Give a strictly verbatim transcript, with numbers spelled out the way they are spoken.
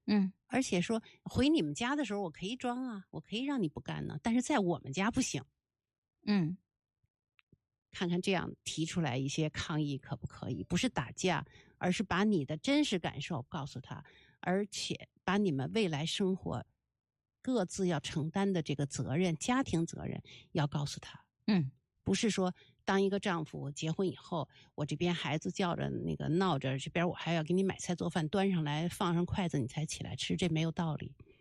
嗯而且说回你们家的时候我可以装啊，我可以让你不干呢，但是在我们家不行。 嗯看看这样提出来一些抗议可不可以？不是打架，而是把你的真实感受告诉他，而且把你们未来生活各自要承担的这个责任，家庭责任要告诉他。 嗯不是说当一个丈夫结婚以后，我这边孩子叫着那个闹着，这边我还要给你买菜做饭，端上来放上筷子你才起来吃，这没有道理。